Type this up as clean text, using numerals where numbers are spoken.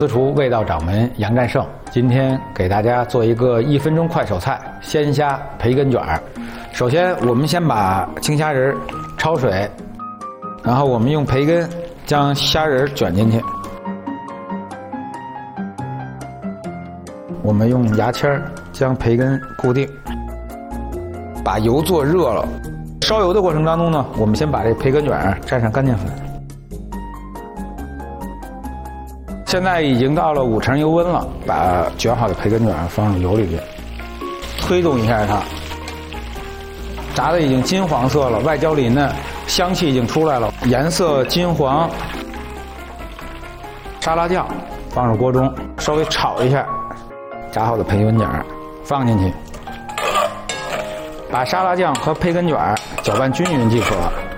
私厨味道掌门杨占胜，今天给大家做一个1分钟快手菜——鲜虾培根卷儿。首先，我们先把青虾仁焯水，然后我们用培根将虾仁卷进去。我们用牙签将培根固定，把油做热了。烧油的过程当中呢，我们先把这培根卷蘸上干淀粉。现在已经到了5成油温了，把卷好的培根卷放入油里边，推动一下它，炸的已经金黄色了，外焦里嫩，香气已经出来了，颜色金黄。沙拉酱放入锅中，稍微炒一下，炸好的培根卷放进去，把沙拉酱和培根卷搅拌均匀即可。